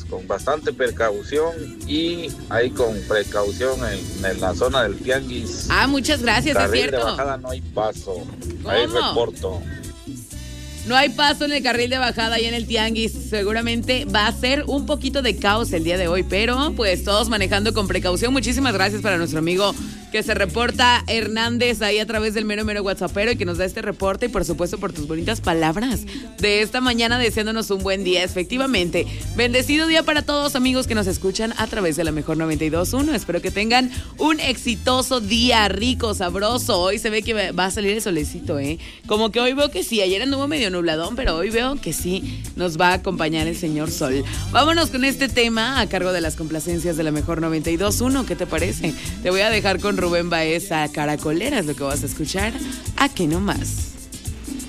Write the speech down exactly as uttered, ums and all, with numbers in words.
con bastante precaución y ahí con precaución en, en la zona del tianguis. Ah, muchas gracias, Carril es cierto. de bajada no hay paso. Ahí reporto. No hay paso en el carril de bajada y en el tianguis. Seguramente va a ser un poquito de caos el día de hoy, pero pues todos manejando con precaución. Muchísimas gracias para nuestro amigo que se reporta, Hernández, ahí a través del mero mero WhatsAppero, y que nos da este reporte, y por supuesto por tus bonitas palabras de esta mañana, deseándonos un buen día. Efectivamente, bendecido día para todos, amigos que nos escuchan a través de la Mejor noventa y dos punto uno. Espero que tengan un exitoso día, rico, sabroso. Hoy se ve que va a salir el solecito, ¿eh? Como que hoy veo que sí, ayer anduvo medio nubladón, pero hoy veo que sí nos va a acompañar el señor Sol. Vámonos con este tema a cargo de las complacencias de la Mejor noventa y dos punto uno. ¿Qué te parece? Te voy a dejar con Rubén Baeza, Caracolera, es lo que vas a escuchar aquí nomás.